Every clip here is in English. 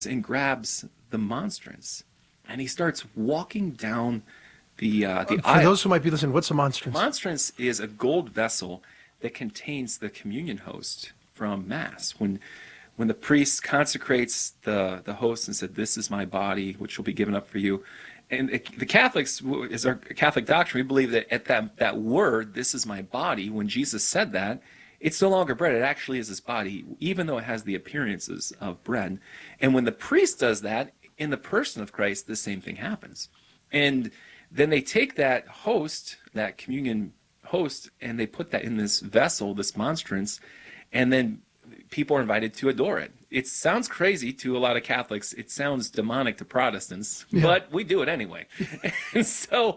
and grabs the monstrance, and he starts walking down the For aisle. those who might be listening, what's a A monstrance? monstrance is a gold vessel that contains the communion host from Mass. When the priest consecrates the host and said, "This is my body, which will be given up for you," and the Catholics, is our Catholic doctrine, we believe that at that word, "This is my body," when Jesus said that, it's no longer bread. It actually is his body, even though it has the appearances of bread. And when the priest does that, in the person of Christ, the same thing happens. And then they take that host, that communion host, and they put that in this vessel, this monstrance, and then people are invited to adore it. It sounds crazy to a lot of Catholics. It sounds demonic to Protestants, Yeah. but we do it anyway. And so,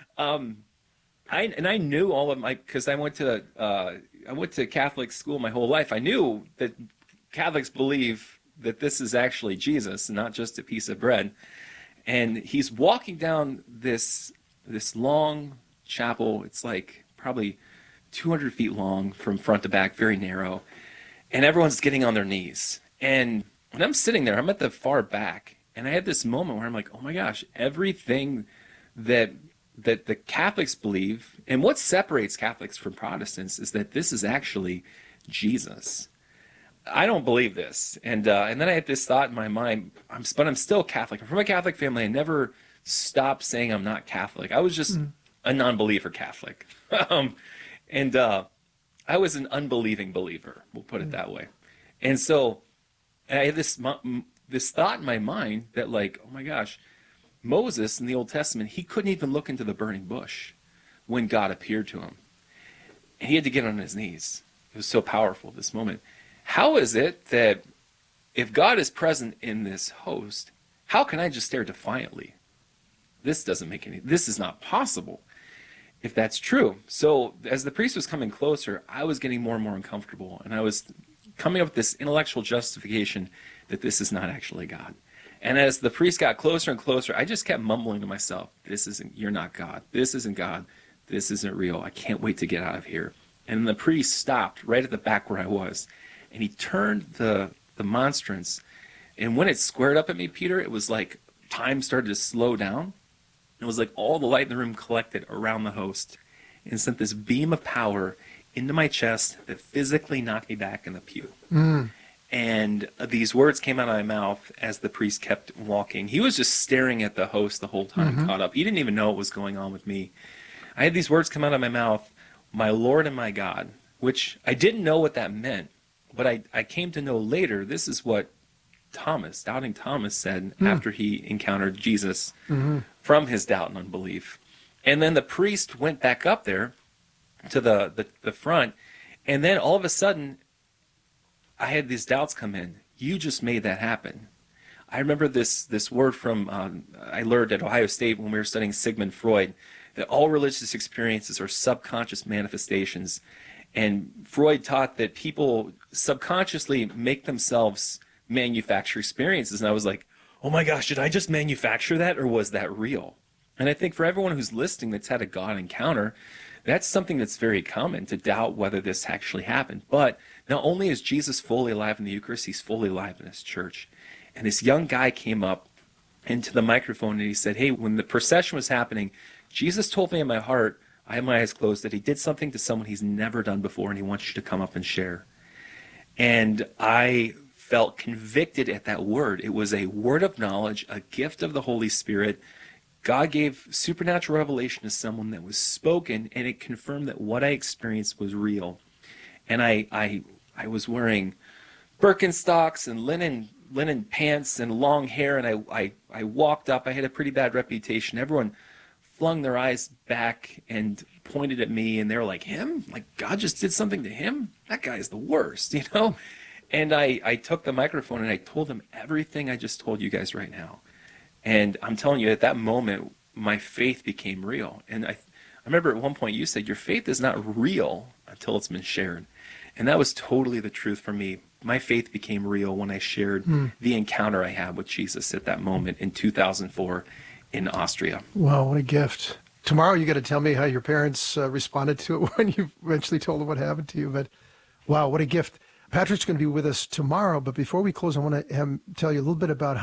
I knew all of my, because I went to Catholic school my whole life. I knew that Catholics believe that this is actually Jesus, not just a piece of bread. And he's walking down this long chapel. It's like probably 200 feet long from front to back, very narrow. And everyone's getting on their knees. And when I'm sitting there, I'm at the far back, and I had this moment where I'm like, oh my gosh, everything that the Catholics believe, and what separates Catholics from Protestants is that this is actually Jesus. I don't believe this. And then I had this thought in my mind, but I'm still Catholic. I'm from a Catholic family. I never stopped saying I'm not Catholic. I was just a non-believer Catholic. And I was an unbelieving believer, we'll put it that way. And so I had this thought in my mind that, like, oh my gosh, Moses in the Old Testament, he couldn't even look into the burning bush when God appeared to him. And he had to get on his knees. It was so powerful, this moment. How is it that if God is present in this host, how can I just stare defiantly? This is not possible if that's true. So as the priest was coming closer, I was getting more and more uncomfortable, and I was coming up with this intellectual justification that this is not actually God. And as the priest got closer and closer, I just kept mumbling to myself, you're not God. This isn't God. This isn't real. I can't wait to get out of here. And the priest stopped right at the back where I was, and he turned the monstrance, and when it squared up at me, Peter, it was like time started to slow down. It was like all the light in the room collected around the host and sent this beam of power into my chest that physically knocked me back in the pew. And these words came out of my mouth as the priest kept walking. He was just staring at the host the whole time, caught up. He didn't even know what was going on with me. I had these words come out of my mouth, "My Lord and my God," which I didn't know what that meant, but I came to know later. This is what doubting Thomas said after he encountered Jesus from his doubt and unbelief. And then the priest went back up there to the front, and then all of a sudden, I had these doubts come in. You just made that happen. I remember this word from, I learned at Ohio State when we were studying Sigmund Freud, that all religious experiences are subconscious manifestations. And Freud taught that people subconsciously make themselves manufacture experiences. And I was like, oh my gosh, did I just manufacture that, or was that real? And I think for everyone who's listening that's had a God encounter, that's something that's very common, to doubt whether this actually happened. But not only is Jesus fully alive in the Eucharist, he's fully alive in his church. And this young guy came up into the microphone and he said, hey, when the procession was happening, Jesus told me in my heart, I had my eyes closed, that he did something to someone he's never done before, and he wants you to come up and share. And I felt convicted at that word. It was a word of knowledge, a gift of the Holy Spirit. God gave supernatural revelation to someone that was spoken, and it confirmed that what I experienced was real. And I was wearing Birkenstocks and linen pants and long hair, and I walked up. I had a pretty bad reputation. Everyone flung their eyes back and pointed at me, and they were like, him? Like God just did something to him? That guy is the worst, you know? And I took the microphone and I told them everything I just told you guys right now. And I'm telling you, at that moment, my faith became real. And I remember at one point you said, your faith is not real until it's been shared. And that was totally the truth for me. My faith became real when I shared the encounter I had with Jesus at that moment in 2004 in Austria. Wow, what a gift. Tomorrow you got to tell me how your parents responded to it when you eventually told them what happened to you. But wow, what a gift. Patrick's going to be with us tomorrow, but before we close, I want to tell you a little bit about